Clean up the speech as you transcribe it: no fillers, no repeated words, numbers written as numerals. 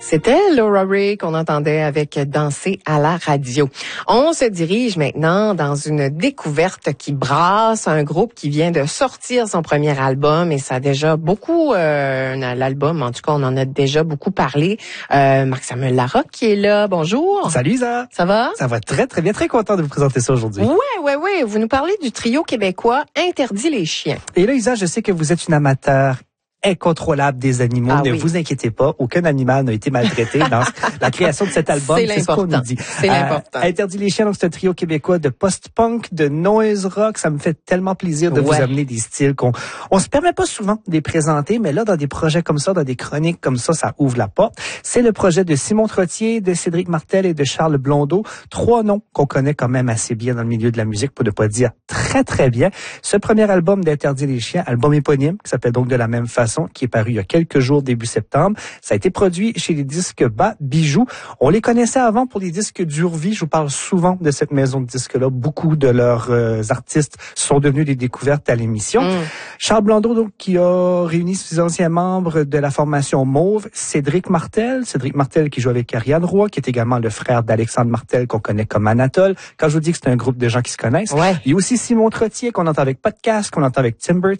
C'était Laura Ray qu'on entendait avec Danser à la radio. On se dirige maintenant dans une découverte qui brasse, un groupe qui vient de sortir son premier album et ça a déjà beaucoup, l'album, en tout cas, on en a déjà beaucoup parlé. Marc-Samuel Larocque qui est là. Bonjour. Salut Isa. Ça va? Ça va très très bien, très content de vous présenter ça aujourd'hui. Ouais. Vous nous parlez du trio québécois Interdit les chiens. Et là Isa, je sais que vous êtes une amateur incontrôlable des animaux. Ne vous inquiétez pas, aucun animal n'a été maltraité dans la création de cet album. C'est ce qu'on nous dit. C'est l'important. Interdit les chiens, donc c'est un trio québécois de post-punk, de noise rock. Ça me fait tellement plaisir de vous amener des styles on se permet pas souvent de les présenter, mais là, dans des projets comme ça, dans des chroniques comme ça ouvre la porte. C'est le projet de Simon Trottier, de Cédric Martel et de Charles Blondeau. 3 noms qu'on connaît quand même assez bien dans le milieu de la musique, pour ne pas dire très très bien. Ce premier album d'Interdit les chiens, album éponyme, qui s'appelle donc de la même façon, qui est paru il y a quelques jours, début septembre. Ça a été produit chez les disques Bas Bijoux. On les connaissait avant pour les disques d'Urvie. Je vous parle souvent de cette maison de disques-là. Beaucoup de leurs artistes sont devenus des découvertes à l'émission. Charles Blondeau, donc, qui a réuni ses anciens membres de la formation Mauve. Cédric Martel qui joue avec Ariane Roy, qui est également le frère d'Alexandre Martel, qu'on connaît comme Anatole. Quand je vous dis que c'est un groupe de gens qui se connaissent. Il y a aussi Simon Trottier, qu'on entend avec Podcast, qu'on entend avec Timber